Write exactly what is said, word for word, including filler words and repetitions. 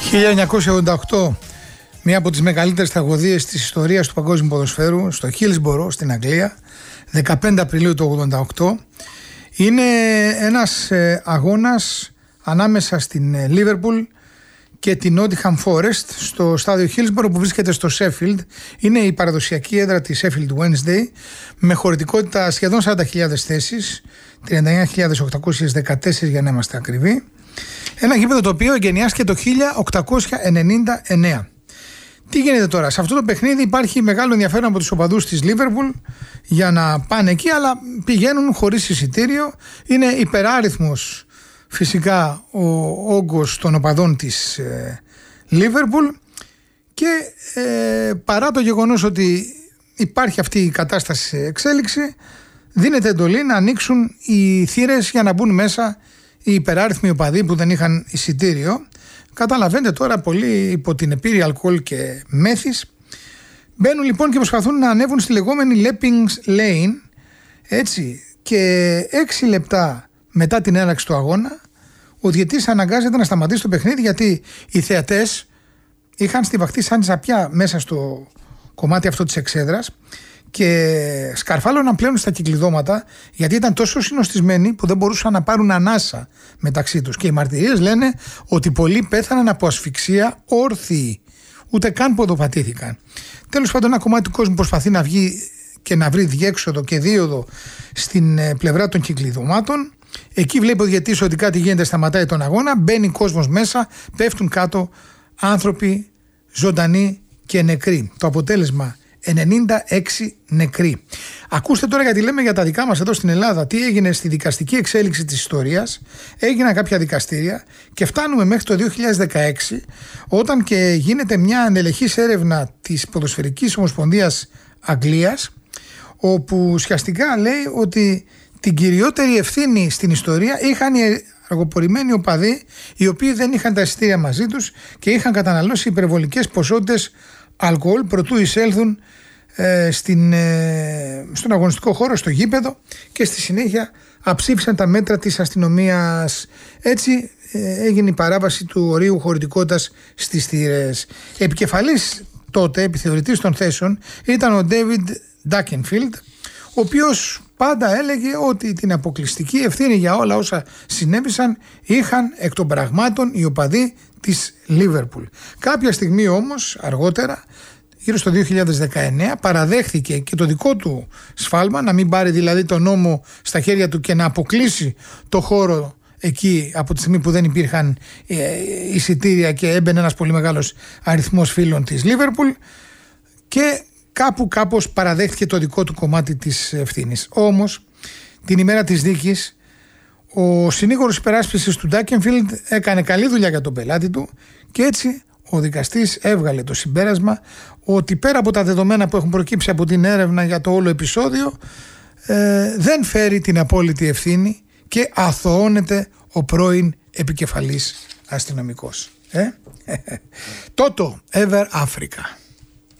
χίλια εννιακόσια ογδόντα οκτώ, μία από τις μεγαλύτερες τραγωδίες της ιστορίας του παγκόσμιου ποδοσφαίρου, στο Hillsborough στην Αγγλία, δεκαπέντε Απριλίου του ογδόντα οκτώ. Είναι ένας ε, αγώνας ανάμεσα στην ε, Liverpool και την Nottingham Forest στο στάδιο Hillsborough που βρίσκεται στο Sheffield. Είναι η παραδοσιακή έδρα της Sheffield Wednesday με χωρητικότητα σχεδόν σαράντα χιλιάδες θέσεις, τριάντα εννέα χιλιάδες οκτακόσιες δεκατέσσερις για να είμαστε ακριβοί. Ένα γήπεδο το οποίο εγκαινιάστηκε το χίλια οκτακόσια ενενήντα εννέα. Τι γίνεται τώρα? Σε αυτό το παιχνίδι υπάρχει μεγάλο ενδιαφέρον από τους οπαδούς της Liverpool για να πάνε εκεί, αλλά πηγαίνουν χωρίς εισιτήριο. Είναι υπεράριθμος φυσικά ο όγκος των οπαδών της ε, Liverpool και ε, παρά το γεγονός ότι υπάρχει αυτή η κατάσταση σε εξέλιξη, δίνεται εντολή να ανοίξουν οι θύρες για να μπουν μέσα οι υπεράριθμοι οπαδοί που δεν είχαν εισιτήριο. Καταλαβαίνετε τώρα, πολύ υπό την επίρρεια αλκοόλ και μέθης. Μπαίνουν λοιπόν και προσπαθούν να ανέβουν στη λεγόμενη Leppings Lane, έτσι, και έξι λεπτά μετά την έναρξη του αγώνα ο διαιτής αναγκάζεται να σταματήσει το παιχνίδι, γιατί οι θεατές είχαν στιβαχτεί σαν ζαπιά μέσα στο κομμάτι αυτό της εξέδρας και σκαρφάλωναν πλέον στα κυκλειδώματα, γιατί ήταν τόσο συνοστισμένοι που δεν μπορούσαν να πάρουν ανάσα μεταξύ τους. Και οι μαρτυρίες λένε ότι πολλοί πέθαναν από ασφυξία όρθιοι, ούτε καν ποδοπατήθηκαν. Τέλος πάντων, ένα κομμάτι του κόσμου προσπαθεί να βγει και να βρει διέξοδο και δίωδο στην πλευρά των κυκλειδωμάτων. Εκεί βλέπει ο διαιτής ότι κάτι γίνεται, σταματάει τον αγώνα, μπαίνει κόσμος μέσα, πέφτουν κάτω άνθρωποι ζωντανοί και νεκροί. Το αποτέλεσμα: ενενήντα έξι νεκροί. Ακούστε τώρα, γιατί λέμε για τα δικά μας εδώ στην Ελλάδα, τι έγινε στη δικαστική εξέλιξη της ιστορίας. Έγιναν κάποια δικαστήρια και φτάνουμε μέχρι το δύο χιλιάδες δεκαέξι, όταν και γίνεται μια ανελεχής έρευνα της Ποδοσφαιρικής Ομοσπονδίας Αγγλίας, όπου ουσιαστικά λέει ότι την κυριότερη ευθύνη στην ιστορία είχαν οι αργοπορημένοι οπαδοί, οι οποίοι δεν είχαν τα εισιτήρια μαζί τους και είχαν καταναλώσει υπερβολικές ποσότητες αλκοόλ προτού εισέλθουν ε, στην, ε, στον αγωνιστικό χώρο, στο γήπεδο, και στη συνέχεια αψήφισαν τα μέτρα της αστυνομίας. Έτσι ε, έγινε η παράβαση του ορίου χωρητικότητας στις θύρες. Επικεφαλής τότε, επιθεωρητής των θέσεων, ήταν ο David Duckenfield, ο οποίος πάντα έλεγε ότι την αποκλειστική ευθύνη για όλα όσα συνέβησαν είχαν εκ των πραγμάτων οι οπαδοί της Liverpool. Κάποια στιγμή όμως αργότερα, γύρω στο δύο χιλιάδες δεκαεννέα, παραδέχθηκε και το δικό του σφάλμα, να μην πάρει δηλαδή τον νόμο στα χέρια του και να αποκλείσει το χώρο εκεί από τη στιγμή που δεν υπήρχαν ε, εισιτήρια και έμπαινε ένας πολύ μεγάλος αριθμός φίλων της Liverpool, και κάπου κάπως παραδέχτηκε το δικό του κομμάτι της ευθύνης. Όμως την ημέρα της δίκης ο συνήγορος υπεράσπισης του Ντάκενφιλντ έκανε καλή δουλειά για τον πελάτη του και έτσι ο δικαστής έβγαλε το συμπέρασμα ότι πέρα από τα δεδομένα που έχουν προκύψει από την έρευνα για το όλο επεισόδιο, ε, δεν φέρει την απόλυτη ευθύνη και αθωώνεται ο πρώην επικεφαλής αστυνομικός. Ε? Τότο Ever Africa.